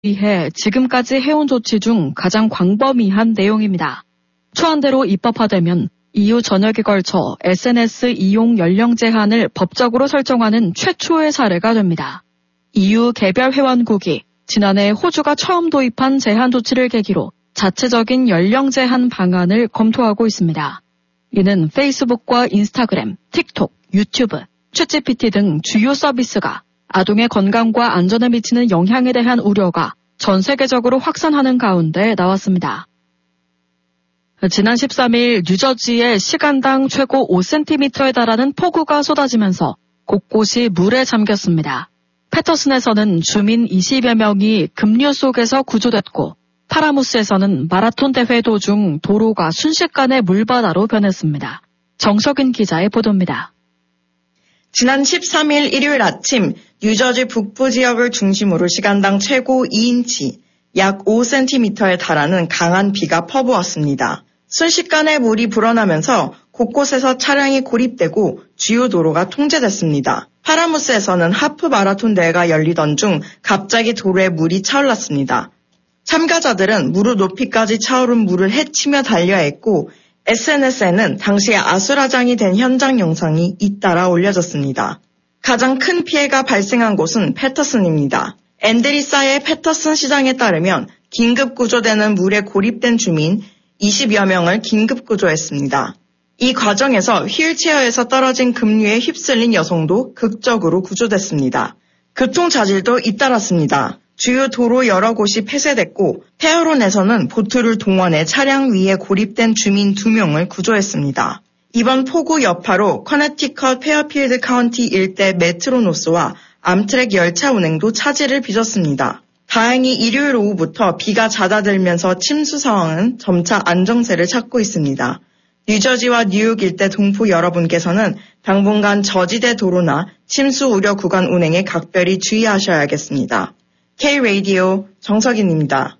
위해 지금까지 해온 조치 중 가장 광범위한 내용입니다. 초안대로 입법화되면 EU 전역에 걸쳐 SNS 이용 연령 제한을 법적으로 설정하는 최초의 사례가 됩니다. EU 개별 회원국이 지난해 호주가 처음 도입한 제한 조치를 계기로 자체적인 연령 제한 방안을 검토하고 있습니다. 이는 페이스북과 인스타그램, 틱톡, 유튜브, 챗GPT 등 주요 서비스가 아동의 건강과 안전에 미치는 영향에 대한 우려가 전 세계적으로 확산하는 가운데 나왔습니다. 지난 13일 뉴저지의 시간당 최고 5cm에 달하는 폭우가 쏟아지면서 곳곳이 물에 잠겼습니다. 패터슨에서는 주민 20여 명이 급류 속에서 구조됐고 파라무스에서는 마라톤 대회 도중 도로가 순식간에 물바다로 변했습니다. 정석인 기자의 보도입니다. 지난 13일 일요일 아침 뉴저지 북부 지역을 중심으로 시간당 최고 2인치, 약 5cm에 달하는 강한 비가 퍼부었습니다. 순식간에 물이 불어나면서 곳곳에서 차량이 고립되고 주요 도로가 통제됐습니다. 파라무스에서는 하프 마라톤 대회가 열리던 중 갑자기 도로에 물이 차올랐습니다. 참가자들은 무릎 높이까지 차오른 물을 헤치며 달려야 했고 SNS에는 당시에 아수라장이 된 현장 영상이 잇따라 올려졌습니다. 가장 큰 피해가 발생한 곳은 패터슨입니다. 앤드리사의 패터슨 시장에 따르면 긴급 구조되는 물에 고립된 주민 20여 명을 긴급 구조했습니다. 이 과정에서 휠체어에서 떨어진 급류에 휩쓸린 여성도 극적으로 구조됐습니다. 교통 자질도 잇따랐습니다. 주요 도로 여러 곳이 폐쇄됐고 페어론에서는 보트를 동원해 차량 위에 고립된 주민 2명을 구조했습니다. 이번 폭우 여파로 커네티컷 페어필드 카운티 일대 메트로노스와 암트랙 열차 운행도 차질을 빚었습니다. 다행히 일요일 오후부터 비가 잦아들면서 침수 상황은 점차 안정세를 찾고 있습니다. 뉴저지와 뉴욕 일대 동포 여러분께서는 당분간 저지대 도로나 침수 우려 구간 운행에 각별히 주의하셔야겠습니다. K-라디오 정석인입니다.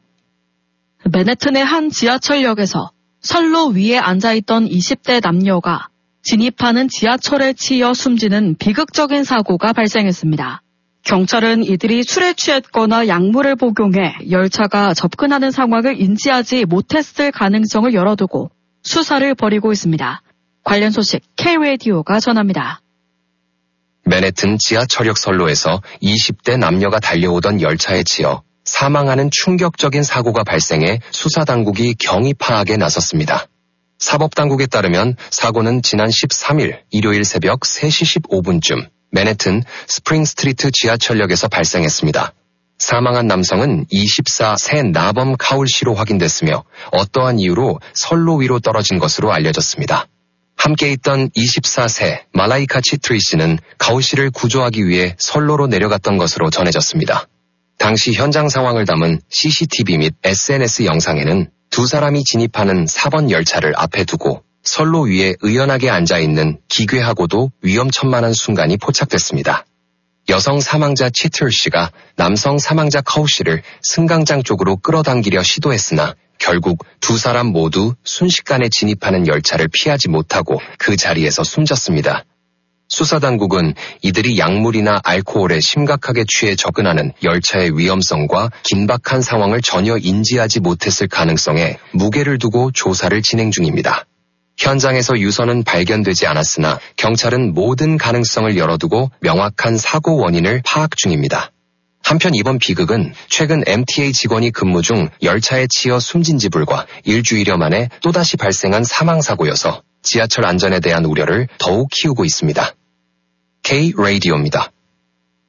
맨해튼의 한 지하철역에서 선로 위에 앉아있던 20대 남녀가 진입하는 지하철에 치여 숨지는 비극적인 사고가 발생했습니다. 경찰은 이들이 술에 취했거나 약물을 복용해 열차가 접근하는 상황을 인지하지 못했을 가능성을 열어두고 수사를 벌이고 있습니다. 관련 소식 K-라디오가 전합니다. 맨해튼 지하철역 선로에서 20대 남녀가 달려오던 열차에 치여 사망하는 충격적인 사고가 발생해 수사당국이 경위 파악에 나섰습니다. 사법당국에 따르면 사고는 지난 13일 일요일 새벽 3시 15분쯤 맨해튼 스프링 스트리트 지하철역에서 발생했습니다. 사망한 남성은 24세 나범 카울 씨로 확인됐으며 어떠한 이유로 선로 위로 떨어진 것으로 알려졌습니다. 함께 있던 24세 말라이카 치트리 씨는 카울 씨를 구조하기 위해 선로로 내려갔던 것으로 전해졌습니다. 당시 현장 상황을 담은 CCTV 및 SNS 영상에는 두 사람이 진입하는 4번 열차를 앞에 두고 선로 위에 의연하게 앉아있는 기괴하고도 위험천만한 순간이 포착됐습니다. 여성 사망자 치틀 씨가 남성 사망자 카우 씨를 승강장 쪽으로 끌어당기려 시도했으나 결국 두 사람 모두 순식간에 진입하는 열차를 피하지 못하고 그 자리에서 숨졌습니다. 수사당국은 이들이 약물이나 알코올에 심각하게 취해 접근하는 열차의 위험성과 긴박한 상황을 전혀 인지하지 못했을 가능성에 무게를 두고 조사를 진행 중입니다. 현장에서 유서는 발견되지 않았으나 경찰은 모든 가능성을 열어두고 명확한 사고 원인을 파악 중입니다. 한편 이번 비극은 최근 MTA 직원이 근무 중 열차에 치여 숨진 지 불과 일주일여 만에 또다시 발생한 사망사고여서 지하철 안전에 대한 우려를 더욱 키우고 있습니다. K-라디오입니다.